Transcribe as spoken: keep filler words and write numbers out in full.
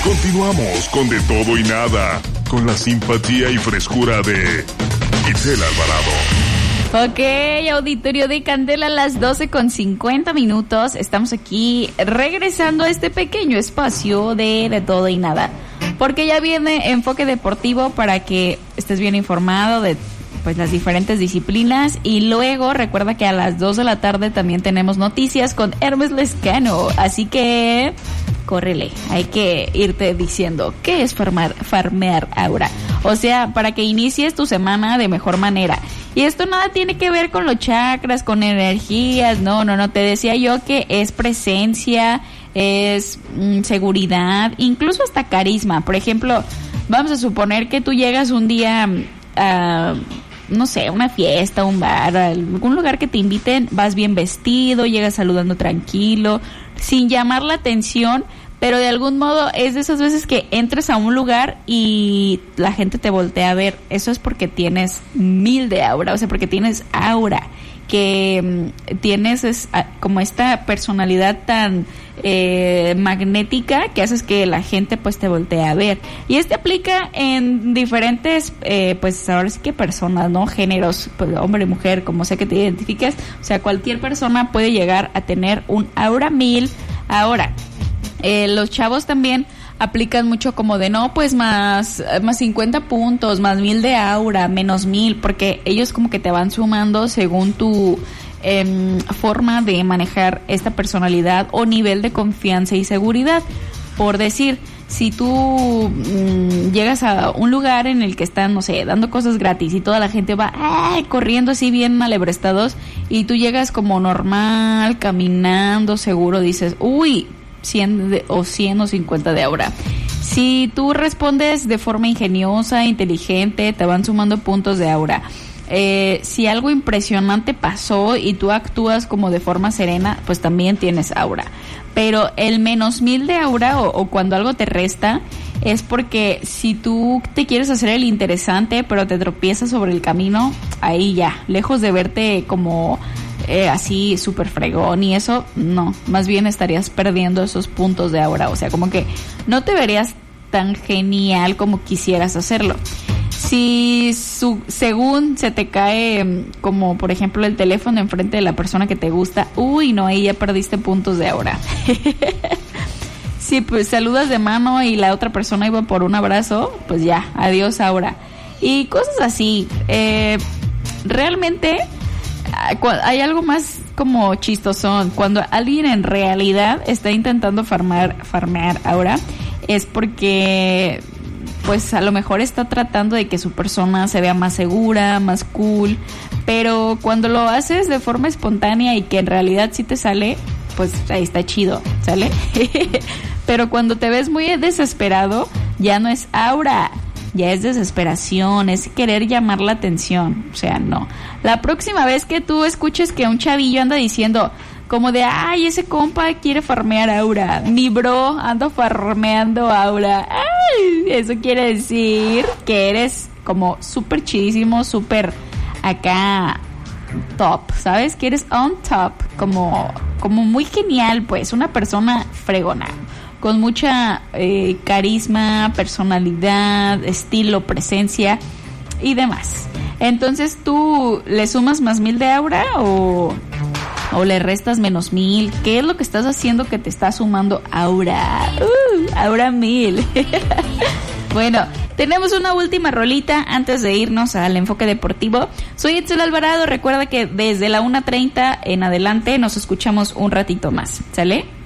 Continuamos con De Todo y Nada, con la simpatía y frescura de Itzel Alvarado. Ok, auditorio de Candela, a las doce con cincuenta minutos. Estamos aquí regresando a este pequeño espacio de De Todo y Nada, porque ya viene Enfoque Deportivo para que estés bien informado de pues las diferentes disciplinas. Y luego recuerda que a las dos de la tarde también tenemos noticias con Hermes Lescano, así que córrele, hay que irte diciendo qué es farmar, farmear ahora, o sea, para que inicies tu semana de mejor manera. Y esto nada tiene que ver con los chakras, con energías, no, no, no, te decía yo que es presencia, es mm, seguridad, incluso hasta carisma. Por ejemplo, vamos a suponer que tú llegas un día a, no sé, una fiesta, un bar, algún lugar que te inviten, vas bien vestido, llegas saludando tranquilo, sin llamar la atención, pero de algún modo es de esas veces que entras a un lugar y la gente te voltea a ver. Eso es porque tienes mil de aura, o sea, porque tienes aura, que mm, tienes es, a, como esta personalidad tan eh, magnética que haces que la gente pues te voltee a ver. Y este aplica en diferentes, eh, pues ahora sí que personas, ¿no? Géneros, pues, hombre, mujer, como sea que te identifiques. O sea, cualquier persona puede llegar a tener un aura mil. Ahora, eh, los chavos también aplican mucho como de no, pues más, más cincuenta puntos, más mil de aura, menos mil, porque ellos como que te van sumando según tu eh, forma de manejar esta personalidad o nivel de confianza y seguridad. Por decir, si tú mmm, llegas a un lugar en el que están, no sé, dando cosas gratis y toda la gente va ¡ay! Corriendo así bien alebrestados, y tú llegas como normal, caminando, seguro, dices, uy, cien de, o cien o cincuenta de aura. Si tú respondes de forma ingeniosa, inteligente, te van sumando puntos de aura. Eh, si algo impresionante pasó y tú actúas como de forma serena, pues también tienes aura. Pero el menos mil de aura o, o cuando algo te resta es porque si tú te quieres hacer el interesante pero te tropiezas sobre el camino, ahí ya, lejos de verte como eh, así súper fregón y eso, no, más bien estarías perdiendo esos puntos de aura, o sea, como que no te verías tan genial como quisieras hacerlo. Si su, según se te cae como por ejemplo el teléfono enfrente de la persona que te gusta, uy no, ahí ya perdiste puntos de aura. Si pues saludas de mano y la otra persona iba por un abrazo, pues ya, adiós aura. Y cosas así. Eh, realmente hay algo más como chistosón. Cuando alguien en realidad está intentando farmar, farmear aura, es porque pues a lo mejor está tratando de que su persona se vea más segura, más cool, pero cuando lo haces de forma espontánea y que en realidad sí te sale, pues ahí está chido, ¿sale? Pero cuando te ves muy desesperado, ya no es aura, ya es desesperación, es querer llamar la atención, o sea, no. La próxima vez que tú escuches que un chavillo anda diciendo como de, ay, ese compa quiere farmear aura, mi bro ando farmeando aura, ay, eso quiere decir que eres como súper chidísimo, súper acá top, ¿sabes? Que eres on top, como, como muy genial, pues, una persona fregona, con mucha eh, carisma, personalidad, estilo, presencia y demás. Entonces, ¿tú le sumas más mil de aura o, o le restas menos mil? ¿Qué es lo que estás haciendo que te está sumando aura? Uh, aura mil. Bueno, tenemos una última rolita antes de irnos al enfoque deportivo. Soy Itzel Alvarado. Recuerda que desde la una treinta en adelante nos escuchamos un ratito más. ¿Sale?